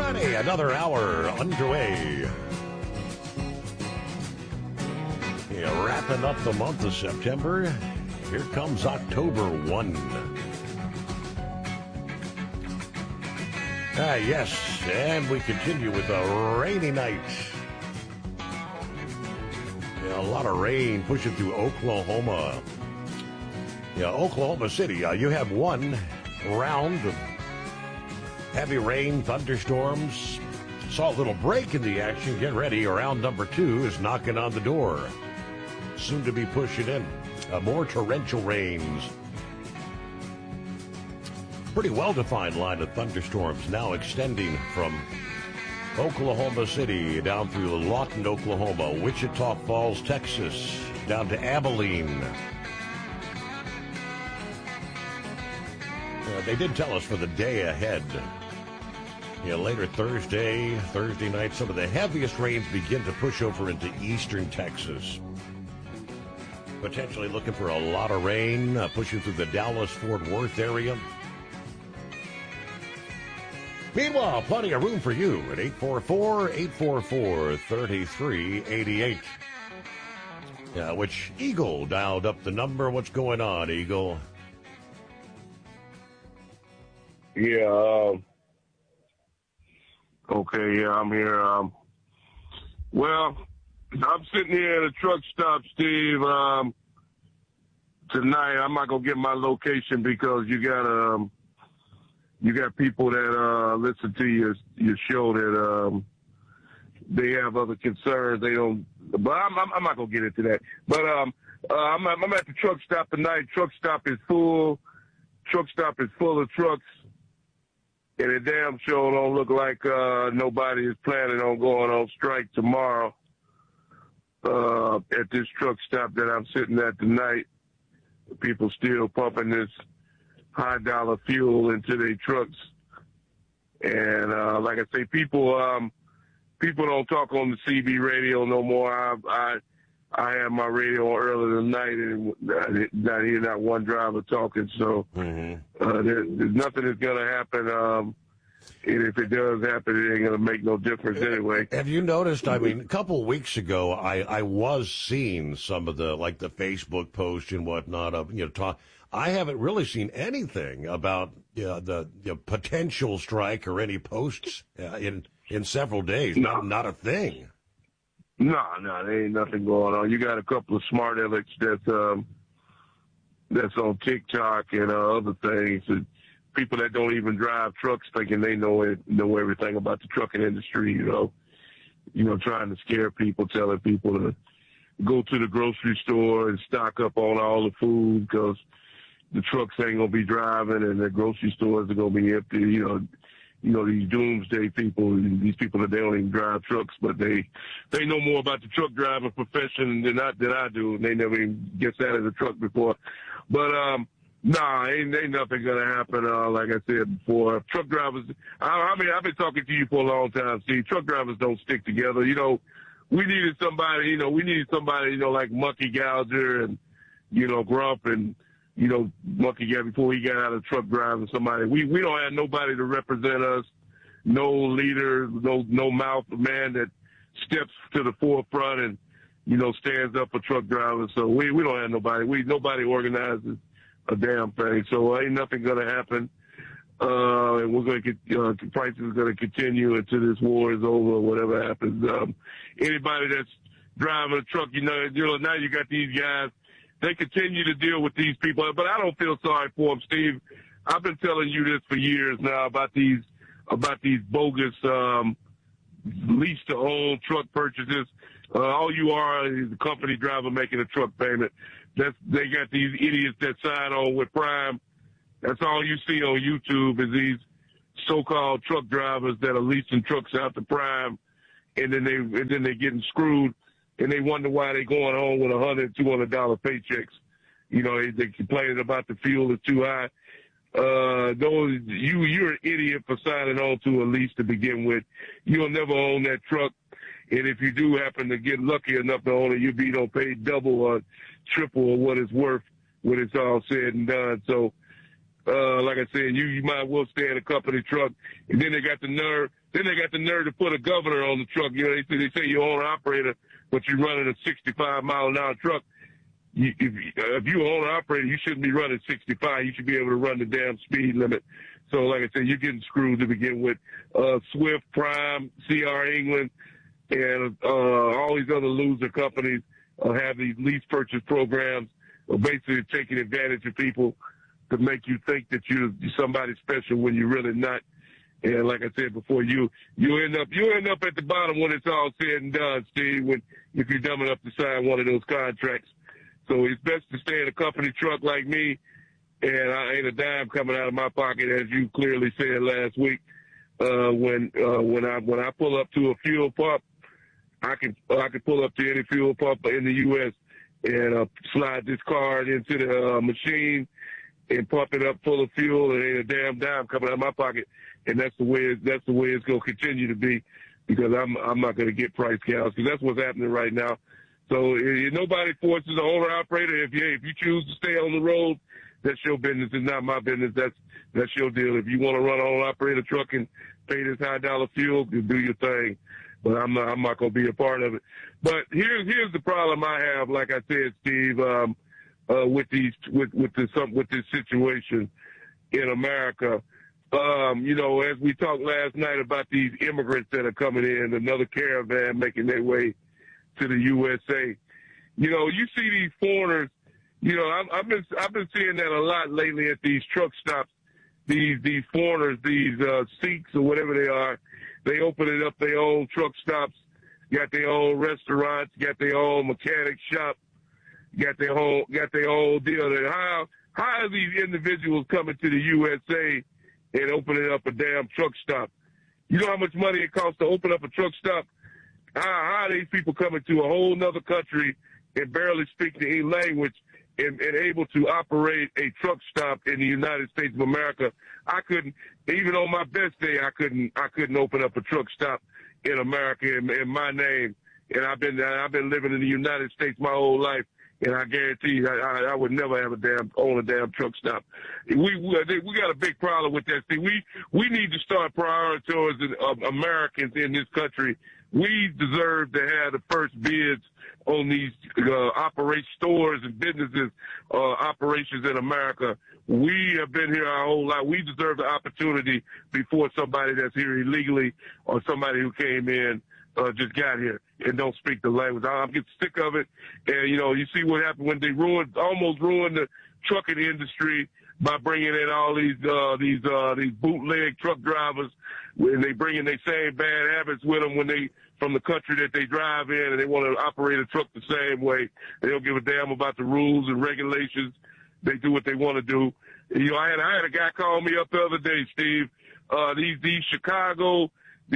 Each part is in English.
Alrighty, another hour underway. Yeah, wrapping up the month of September. Here comes October 1. Yes, and we continue with a rainy night. Yeah, a lot of rain pushing through Oklahoma. Yeah, Oklahoma City, you have one round of heavy rain, thunderstorms. Saw a little break in the action. Get ready. Round number 2 is knocking on the door. Soon to be pushing in. More torrential rains. Pretty well-defined line of thunderstorms now extending from Oklahoma City down through Lawton, Oklahoma, Wichita Falls, Texas, down to Abilene. They did tell us for the day ahead. Later Thursday night, some of the heaviest rains begin to push over into eastern Texas. Potentially looking for a lot of rain, pushing through the Dallas-Fort Worth area. Meanwhile, plenty of room for you at 844-844-3388. Which Eagle dialed up the number. What's going on, Eagle? Yeah, okay, yeah, I'm here. Well, I'm sitting here at a truck stop, Steve. Tonight, I'm not gonna get my location because you got people that listen to your show that they have other concerns. They don't, but I'm not gonna get into that. But I'm at the truck stop tonight. Truck stop is full. Truck stop is full of trucks. And it damn sure don't look like nobody is planning on going on strike tomorrow at this truck stop that I'm sitting at tonight. People still pumping this high-dollar fuel into their trucks. And like I say, people don't talk on the CB radio no more. I had my radio on earlier tonight, and not hear not one driver talking. So there's nothing that's going to happen. And if it does happen, it ain't going to make no difference anyway. Have you noticed? I mean, a couple of weeks ago, I was seeing some of the Facebook posts and whatnot of talk. I haven't really seen anything about the potential strike or any posts in several days. No. Not a thing. No, there ain't nothing going on. You got a couple of smart alecks that's on TikTok and other things. And people that don't even drive trucks thinking they know everything about the trucking industry. Trying to scare people, telling people to go to the grocery store and stock up on all the food because the trucks ain't gonna be driving and the grocery stores are gonna be empty. These doomsday people, these people that they don't even drive trucks, but they know more about the truck driving profession than I do, and they never even gets out of the truck before. But ain't nothing gonna happen. Like I said before, truck drivers. I mean, I've been talking to you for a long time. See, truck drivers don't stick together. We needed somebody. Like Monkey Gouger and Grump and. Monkey Gap before he got out of truck driving somebody. We don't have nobody to represent us, no leader, no mouth man that steps to the forefront and, stands up for truck drivers. So we don't have nobody. Nobody organizes a damn thing. So ain't nothing going to happen. And we're going to get, prices are going to continue until this war is over or whatever happens. Anybody that's driving a truck, now you got these guys. They continue to deal with these people, but I don't feel sorry for them, Steve. I've been telling you this for years now about these bogus lease-to-own truck purchases. All you are is a company driver making a truck payment. They got these idiots that sign on with Prime. That's all you see on YouTube is these so-called truck drivers that are leasing trucks out to Prime, and then they're getting screwed. And they wonder why they're going home with $100, $200 paychecks. They complaining about the fuel is too high. You're an idiot for signing on to a lease to begin with. You'll never own that truck. And if you do happen to get lucky enough to own it, you'll be paid double or triple of what it's worth when it's all said and done. So Like I said, you might as well stay in a company truck. And then they got the nerve. To put a governor on the truck. You know, they say you're owner operator, but you're running a 65 mile an hour truck. If you're owner operator, you shouldn't be running 65. You should be able to run the damn speed limit. So, like I said, you're getting screwed to begin with. Swift, Prime, CR England, and all these other loser companies have these lease purchase programs, basically taking advantage of people to make you think that you're somebody special when you're really not. And like I said before, you end up at the bottom when it's all said and done, Steve. If you're dumb enough to sign one of those contracts, so it's best to stay in a company truck like me. And I ain't a dime coming out of my pocket, as you clearly said last week. When I pull up to a fuel pump, I can pull up to any fuel pump in the U.S. and slide this card into the machine and pump it up full of fuel, and ain't a damn dime coming out of my pocket. And that's the way it's going to continue to be, because I'm not going to get price gouged, because that's what's happening right now. So nobody forces an owner operator. If you choose to stay on the road, that's your business. It's not my business. That's your deal. If you want to run an owner operator truck and pay this high dollar fuel, you do your thing. But I'm not going to be a part of it. But here's the problem I have. Like I said, Steve, with this situation in America. As we talked last night about these immigrants that are coming in, another caravan making their way to the USA. You see these foreigners. I've been seeing that a lot lately at these truck stops. These foreigners, these Sikhs or whatever they are, they opening up their own truck stops, got their own restaurants, got their own mechanic shop, got their own deal. How are these individuals coming to the USA and opening up a damn truck stop? You know how much money it costs to open up a truck stop? How are these people coming to a whole nother country and barely speak the language and able to operate a truck stop in the United States of America? I couldn't, even on my best day, I couldn't open up a truck stop in America in my name. And I've been living in the United States my whole life. And I guarantee you, I would never have own a damn truck stop. We got a big problem with that. See, we need to start prioritizing Americans in this country. We deserve to have the first bids on these stores and businesses, operations in America. We have been here our whole life. We deserve the opportunity before somebody that's here illegally or somebody who came in just got here and don't speak the language. I'm getting sick of it. And, you see what happened when they almost ruined the trucking industry by bringing in all these bootleg truck drivers, when they bring in their same bad habits with them from the country that they drive in, and they want to operate a truck the same way. They don't give a damn about the rules and regulations. They do what they want to do. I had a guy call me up the other day, Steve. These Chicago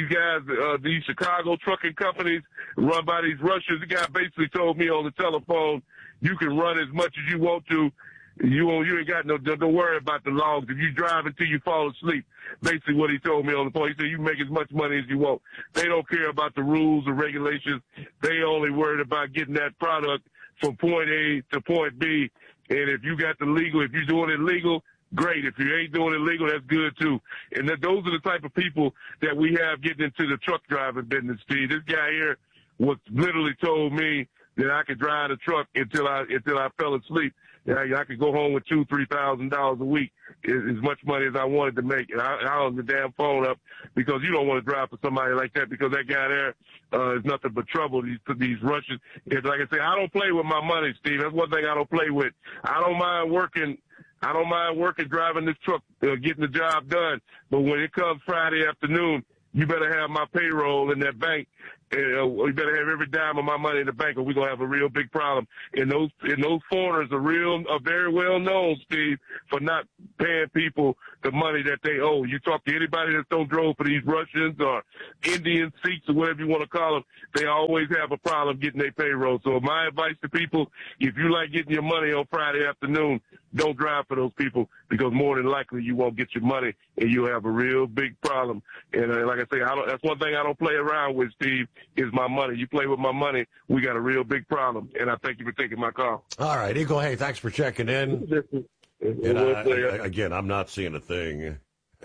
trucking companies run by these Russians. The guy basically told me on the telephone, you can run as much as you want to. You ain't got don't worry about the logs. If you drive until you fall asleep, basically what he told me on the phone. He said, you make as much money as you want. They don't care about the rules or regulations. They only worried about getting that product from point A to point B. And if you got if you're doing it legal, great. If you ain't doing it legal, that's good too. And those are the type of people that we have getting into the truck driving business, Steve. This guy here was literally told me that I could drive the truck until I fell asleep. I could go home with $2,000-$3,000 a week, as much money as I wanted to make. And I hung the damn phone up, because you don't want to drive for somebody like that, because that guy there is nothing but trouble. These Russians. It's like I say, I don't play with my money, Steve. That's one thing I don't play with. I don't mind working, driving this truck, getting the job done. But when it comes Friday afternoon, you better have my payroll in that bank. You better have every dime of my money in the bank, or we're going to have a real big problem. And those foreigners are very well known, Steve, for not paying people the money that they owe. You talk to anybody that's don't drove for these Russians or Indian Sikhs or whatever you want to call them, they always have a problem getting their payroll. So my advice to people, if you like getting your money on Friday afternoon, don't drive for those people, because more than likely you won't get your money and you'll have a real big problem. And like I say, that's one thing I don't play around with, Steve, is my money. You play with my money, we got a real big problem. And I thank you for taking my call. All right, Eagle. Hey, thanks for checking in. And again, I'm not seeing a thing.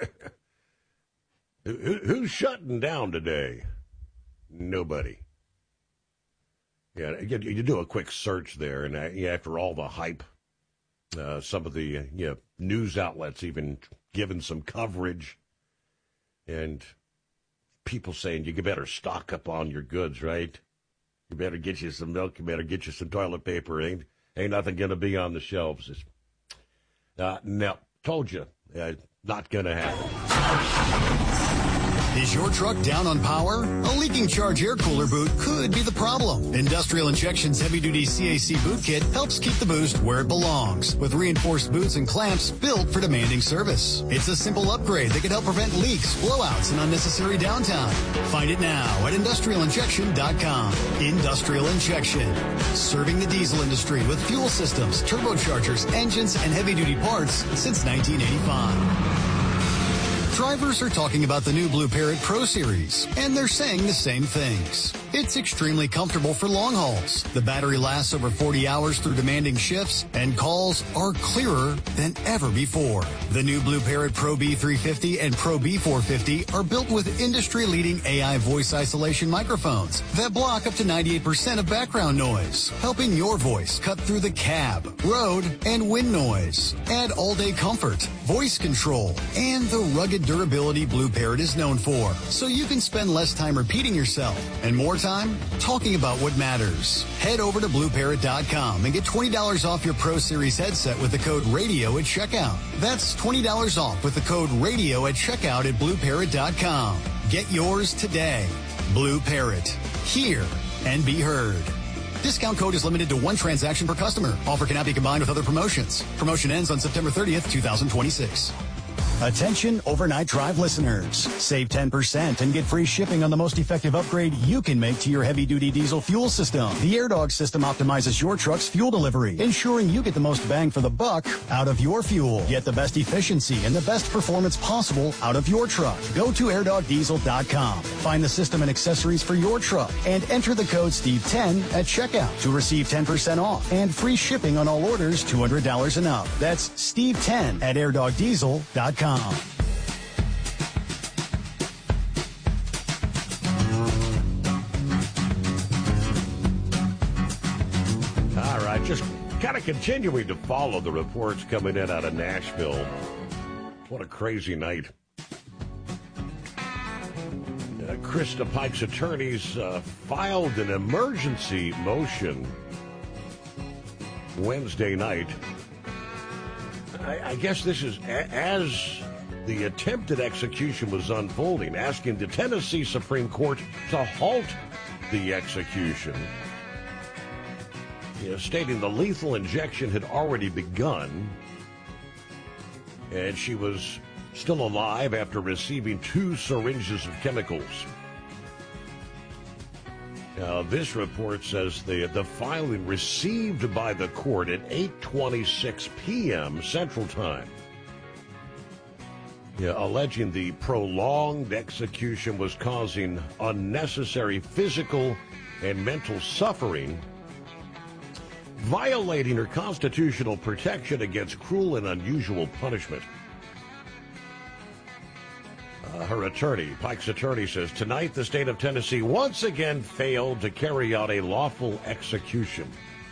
Who's shutting down today? Nobody. Yeah, again, you do a quick search there, and after all the hype, some of the news outlets even giving some coverage, and people saying you better stock up on your goods, right? You better get you some milk. You better get you some toilet paper. Ain't nothing going to be on the shelves. No, told you, not going to happen. Is your truck down on power? A leaking charge air cooler boot could be the problem. Industrial Injection's heavy-duty CAC boot kit helps keep the boost where it belongs, with reinforced boots and clamps built for demanding service. It's a simple upgrade that can help prevent leaks, blowouts, and unnecessary downtime. Find it now at industrialinjection.com. Industrial Injection, serving the diesel industry with fuel systems, turbochargers, engines, and heavy-duty parts since 1985. Drivers are talking about the new Blue Parrot Pro Series, and they're saying the same things. It's extremely comfortable for long hauls. The battery lasts over 40 hours through demanding shifts, and calls are clearer than ever before. The new Blue Parrot Pro B350 and Pro B450 are built with industry-leading AI voice isolation microphones that block up to 98% of background noise, helping your voice cut through the cab, road, and wind noise. Add all-day comfort, voice control, and the rugged durability Blue Parrot is known for, so you can spend less time repeating yourself and more time talking about what matters. Head over to BlueParrot.com and get $20 off your Pro Series headset with the code RADIO at checkout. That's $20 off with the code RADIO at checkout at BlueParrot.com. Get yours today. Blue Parrot. Hear and be heard. Discount code is limited to one transaction per customer. Offer cannot be combined with other promotions. Promotion ends on September 30th, 2026. Attention overnight drive listeners. Save 10% and get free shipping on the most effective upgrade you can make to your heavy-duty diesel fuel system. The AirDog system optimizes your truck's fuel delivery, ensuring you get the most bang for the buck out of your fuel. Get the best efficiency and the best performance possible out of your truck. Go to airdogdiesel.com. Find the system and accessories for your truck and enter the code Steve10 at checkout to receive 10% off and free shipping on all orders $200 and up. That's Steve10 at airdogdiesel.com. All right, just kind of continuing to follow the reports coming in out of Nashville. What a crazy night. Krista Pike's attorneys filed an emergency motion Wednesday night. I guess this is as the attempted execution was unfolding, asking the Tennessee Supreme Court to halt the execution, stating the lethal injection had already begun, and she was still alive after receiving 2 syringes of chemicals. Now, this report says the filing received by the court at 8:26 p.m. Central Time, alleging the prolonged execution was causing unnecessary physical and mental suffering, violating her constitutional protection against cruel and unusual punishment. Her attorney, Pike's attorney, says, tonight the state of Tennessee once again failed to carry out a lawful execution.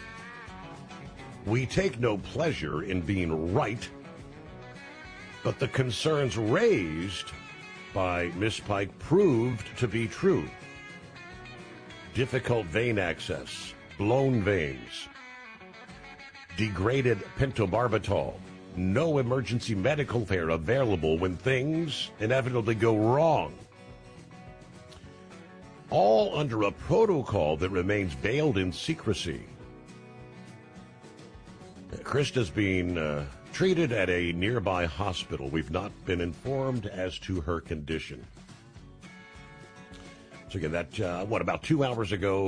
We take no pleasure in being right, but the concerns raised by Miss Pike proved to be true. Difficult vein access, blown veins, degraded pentobarbital, no emergency medical care available when things inevitably go wrong. All under a protocol that remains veiled in secrecy. Krista's being treated at a nearby hospital. We've not been informed as to her condition. So again, that, about 2 hours ago,